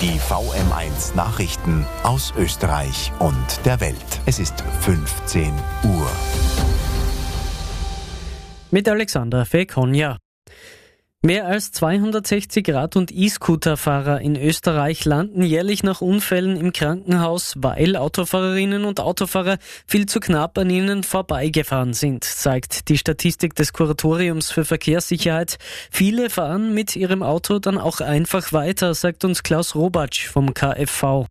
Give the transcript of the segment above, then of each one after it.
Die VM1 Nachrichten aus Österreich und der Welt. Es ist 15 Uhr. Mit Alexander Fekonja. Mehr als 260 Rad- und E-Scooter-Fahrer in Österreich landen jährlich nach Unfällen im Krankenhaus, weil Autofahrerinnen und Autofahrer viel zu knapp an ihnen vorbeigefahren sind, zeigt die Statistik des Kuratoriums für Verkehrssicherheit. Viele fahren mit ihrem Auto dann auch einfach weiter, sagt uns Klaus Robatsch vom KfV.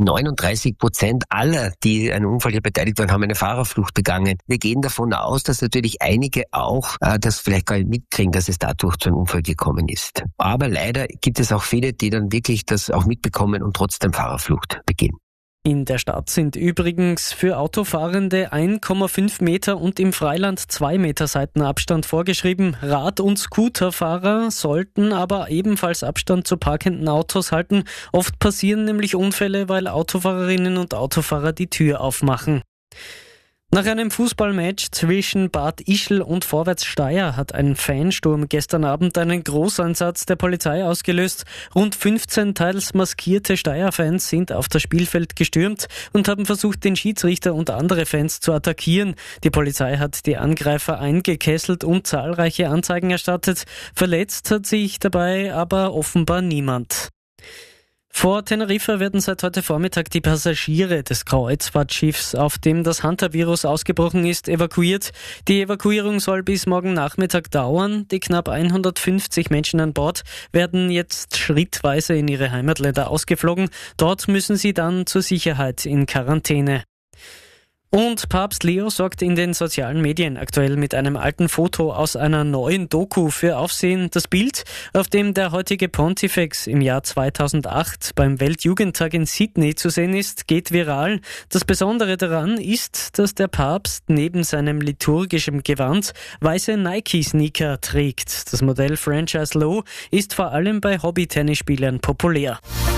39% aller, die an einem Unfall hier beteiligt waren, haben eine Fahrerflucht begangen. Wir gehen davon aus, dass natürlich einige auch das vielleicht gar nicht mitkriegen, dass es dadurch zu einem Unfall gekommen ist. Aber leider gibt es auch viele, die dann wirklich das auch mitbekommen und trotzdem Fahrerflucht begehen. In der Stadt sind übrigens für Autofahrende 1,5 Meter und im Freiland 2 Meter Seitenabstand vorgeschrieben. Rad- und Scooterfahrer sollten aber ebenfalls Abstand zu parkenden Autos halten. Oft passieren nämlich Unfälle, weil Autofahrerinnen und Autofahrer die Tür aufmachen. Nach einem Fußballmatch zwischen Bad Ischl und Vorwärts Steyr hat ein Fansturm gestern Abend einen Großeinsatz der Polizei ausgelöst. Rund 15 teils maskierte Steyr-Fans sind auf das Spielfeld gestürmt und haben versucht, den Schiedsrichter und andere Fans zu attackieren. Die Polizei hat die Angreifer eingekesselt und zahlreiche Anzeigen erstattet. Verletzt hat sich dabei aber offenbar niemand. Vor Teneriffa werden seit heute Vormittag die Passagiere des Kreuzfahrtschiffs, auf dem das Hantavirus ausgebrochen ist, evakuiert. Die Evakuierung soll bis morgen Nachmittag dauern. Die knapp 150 Menschen an Bord werden jetzt schrittweise in ihre Heimatländer ausgeflogen. Dort müssen sie dann zur Sicherheit in Quarantäne. Und Papst Leo sorgt in den sozialen Medien aktuell mit einem alten Foto aus einer neuen Doku für Aufsehen. Das Bild, auf dem der heutige Pontifex im Jahr 2008 beim Weltjugendtag in Sydney zu sehen ist, geht viral. Das Besondere daran ist, dass der Papst neben seinem liturgischen Gewand weiße Nike-Sneaker trägt. Das Modell Franchise Low ist vor allem bei Hobby-Tennisspielern populär.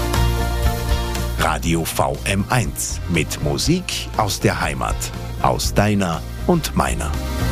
Radio VM1 mit Musik aus der Heimat, aus deiner und meiner.